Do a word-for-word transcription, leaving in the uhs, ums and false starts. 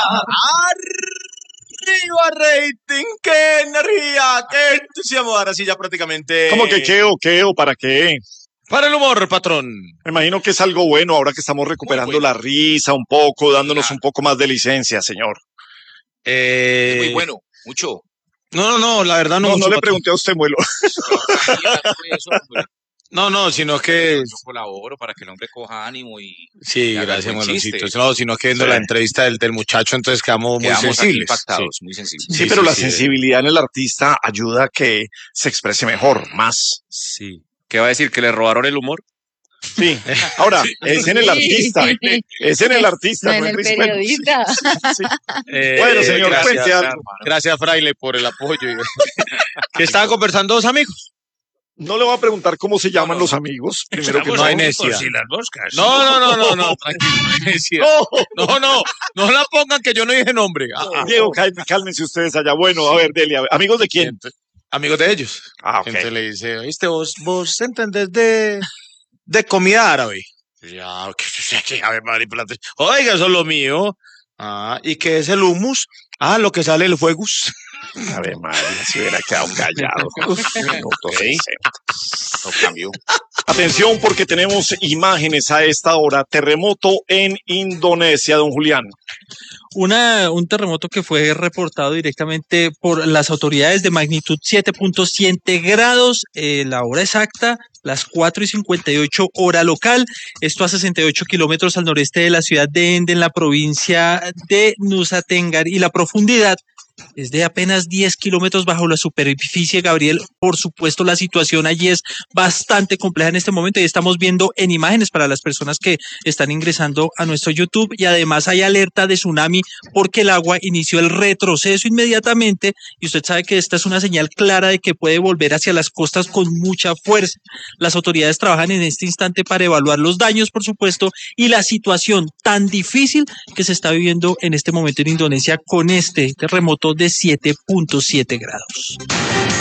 ¡Arriba rating! ¡Qué energía! ¡Qué entusiasmo! Ahora sí ya prácticamente... ¿Cómo que qué o qué o para qué? Para el humor, patrón. Me imagino que es algo bueno ahora que estamos recuperando bueno. la risa un poco, dándonos Claro. un poco más de licencia, señor. Eh... Es muy bueno, mucho. No, no, no, la verdad no No, mucho, no le patrón. pregunté a usted, Muelo. No, no, sino que... Yo colaboro para que el hombre coja ánimo y... Sí, y haga gracias, buen Mueloncito. chiste. No, sino que viendo Sí. la entrevista del, del muchacho, entonces quedamos muy Quedamos aquí sensibles. impactados, Sí. muy sensibles. Sí, Sí, pero sí, la sí. sensibilidad en el artista ayuda a que se exprese mejor, más. Sí. ¿Qué va a decir? ¿Que le robaron el humor? Sí. Ahora, es en el artista. Es en el artista, No no en el Cris- periodista. Sí. Eh, Bueno, señor, gracias, cuente algo. gracias, Fraile, por el apoyo. Que estaban conversando dos amigos. No le voy a preguntar cómo se llaman no. los amigos. Primero que No todo. hay necesidad. las moscas. No, no, no, no, no, tranquilo, no hay necesidad. No. No, no, no la pongan que yo no dije nombre. Ah, ah. Diego, cálmense, cálmense ustedes allá. Bueno, a ver, Delia, ¿amigos de quién? Entonces, amigos de ellos. Ah, ok. Entonces le dice, ¿viste vos, vos entendés de, de comida árabe? Ya, que a ver, madre, plata. Oiga, eso es lo mío. Ah, ¿y qué es el hummus? Ah, lo que sale el fuegus. A ver, madre, si hubiera quedado callado. Minuto sesenta. No cambió. Atención, porque tenemos imágenes a esta hora. Terremoto en Indonesia, don Julián. Una, un terremoto que fue reportado directamente por las autoridades de magnitud siete punto siete grados, eh, la hora exacta, las cuatro y cincuenta y ocho hora local, esto a sesenta y ocho kilómetros al noreste de la ciudad de Ende, en la provincia de Nusa Tenggara, y la profundidad es de apenas diez kilómetros bajo la superficie, Gabriel. Por supuesto, la situación allí es bastante compleja en este momento y estamos viendo en imágenes para las personas que están ingresando a nuestro YouTube, y además hay alerta de tsunami porque el agua inició el retroceso inmediatamente y usted sabe que esta es una señal clara de que puede volver hacia las costas con mucha fuerza. Las autoridades trabajan en este instante para evaluar los daños, por supuesto, y la situación tan difícil que se está viviendo en este momento en Indonesia con este terremoto de siete punto siete grados.